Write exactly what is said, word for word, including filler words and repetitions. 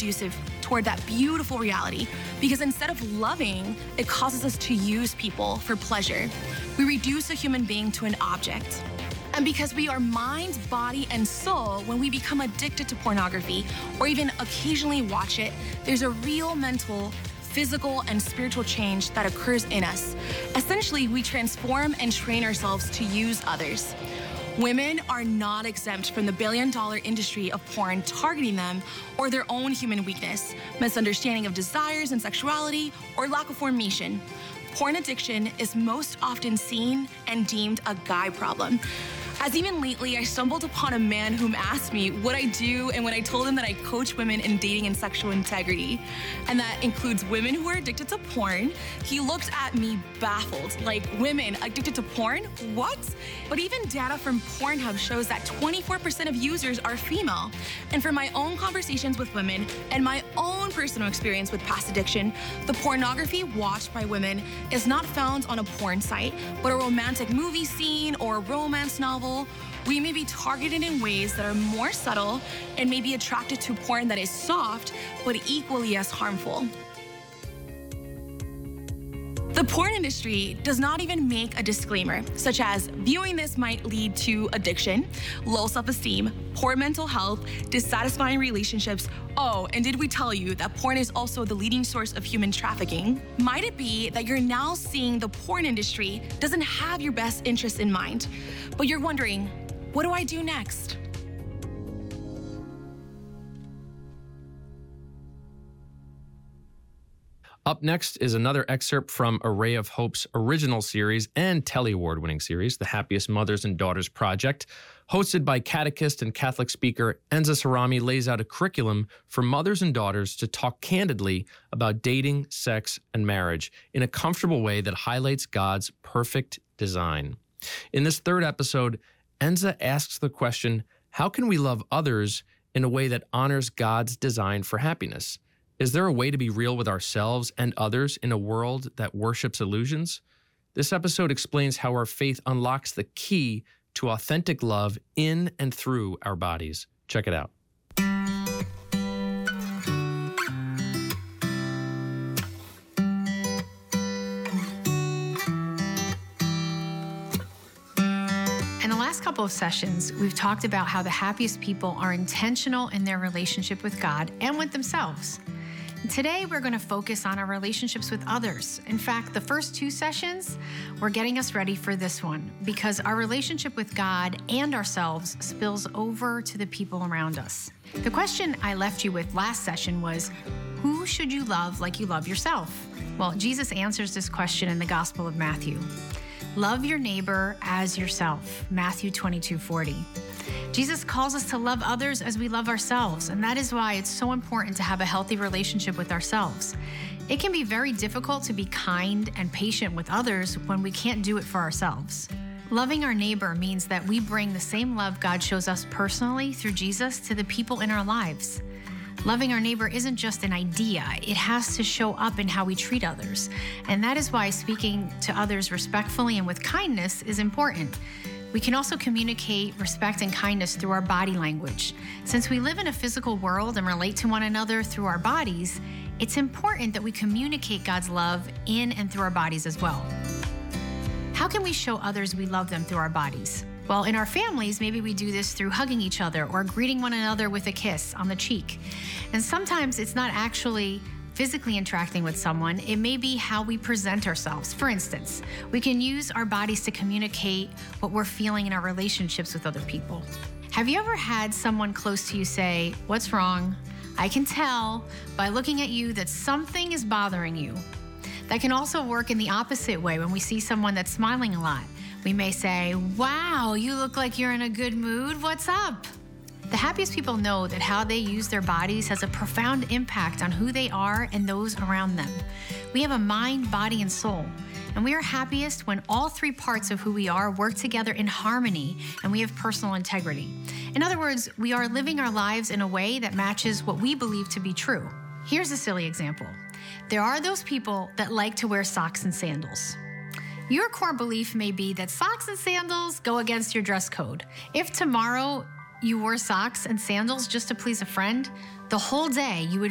conducive toward that beautiful reality because instead of loving, it causes us to use people for pleasure. We reduce a human being to an object. And because we are mind, body, and soul, when we become addicted to pornography or even occasionally watch it, there's a real mental, physical, and spiritual change that occurs in us. Essentially, we transform and train ourselves to use others. Women are not exempt from the billion-dollar industry of porn targeting them or their own human weakness, misunderstanding of desires and sexuality, or lack of formation. Porn addiction is most often seen and deemed a guy problem. As even lately, I stumbled upon a man whom asked me what I do, and when I told him that I coach women in dating and sexual integrity, and that includes women who are addicted to porn, he looked at me baffled, like, women addicted to porn? What? But even data from Pornhub shows that twenty-four percent of users are female. And from my own conversations with women and my own personal experience with past addiction, the pornography watched by women is not found on a porn site, but a romantic movie scene or a romance novel. We may be targeted in ways that are more subtle and may be attracted to porn that is soft, but equally as harmful. The porn industry does not even make a disclaimer, such as viewing this might lead to addiction, low self-esteem, poor mental health, dissatisfying relationships. Oh, and did we tell you that porn is also the leading source of human trafficking? Might it be that you're now seeing the porn industry doesn't have your best interests in mind, but you're wondering, what do I do next? Up next is another excerpt from Array of Hope's original series and Telly Award-winning series, The Happiest Mothers and Daughters Project. Hosted by catechist and Catholic speaker Enza Sarami, lays out a curriculum for mothers and daughters to talk candidly about dating, sex, and marriage in a comfortable way that highlights God's perfect design. In this third episode, Enza asks the question, how can we love others in a way that honors God's design for happiness? Is there a way to be real with ourselves and others in a world that worships illusions? This episode explains how our faith unlocks the key to authentic love in and through our bodies. Check it out. In the last couple of sessions, we've talked about how the happiest people are intentional in their relationship with God and with themselves. Today, we're going to focus on our relationships with others. In fact, the first two sessions were getting us ready for this one because our relationship with God and ourselves spills over to the people around us. The question I left you with last session was, who should you love like you love yourself? Well, Jesus answers this question in the Gospel of Matthew. Love your neighbor as yourself, Matthew twenty-two forty. Jesus calls us to love others as we love ourselves, and that is why it's so important to have a healthy relationship with ourselves. It can be very difficult to be kind and patient with others when we can't do it for ourselves. Loving our neighbor means that we bring the same love God shows us personally through Jesus to the people in our lives. Loving our neighbor isn't just an idea, it has to show up in how we treat others. And that is why speaking to others respectfully and with kindness is important. We can also communicate respect and kindness through our body language. Since we live in a physical world and relate to one another through our bodies, it's important that we communicate God's love in and through our bodies as well. How can we show others we love them through our bodies? Well, in our families, maybe we do this through hugging each other or greeting one another with a kiss on the cheek. And sometimes it's not actually physically interacting with someone, it may be how we present ourselves. For instance, we can use our bodies to communicate what we're feeling in our relationships with other people. Have you ever had someone close to you say, "What's wrong? I can tell by looking at you that something is bothering you." That can also work in the opposite way when we see someone that's smiling a lot. We may say, "Wow, you look like you're in a good mood. What's up?" The happiest people know that how they use their bodies has a profound impact on who they are and those around them. We have a mind, body, and soul, and we are happiest when all three parts of who we are work together in harmony and we have personal integrity. In other words, we are living our lives in a way that matches what we believe to be true. Here's a silly example. There are those people that like to wear socks and sandals. Your core belief may be that socks and sandals go against your dress code. If tomorrow you wore socks and sandals just to please a friend, the whole day you would